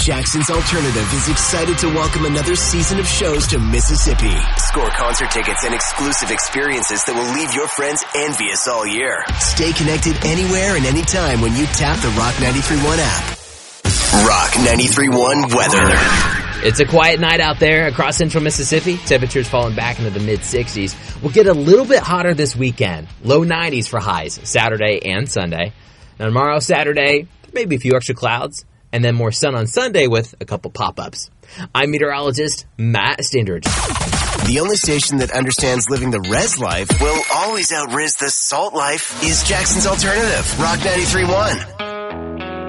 Jackson's Alternative is excited to welcome another season of shows to Mississippi. Score concert tickets and exclusive experiences that will leave your friends envious all year. Stay connected anywhere and anytime when you tap the Rock 93.1 app. Rock 93.1 weather. It's a quiet night out there across central Mississippi. Temperatures falling back into the mid-60s. We'll get a little bit hotter this weekend. Low 90s for highs Saturday and Sunday. Now tomorrow, Saturday, maybe a few extra clouds, and then more sun on Sunday with a couple pop-ups. I'm meteorologist Matt Standridge. The only station that understands living the res life will always out-ris the salt life is Jackson's Alternative, Rock 93.1.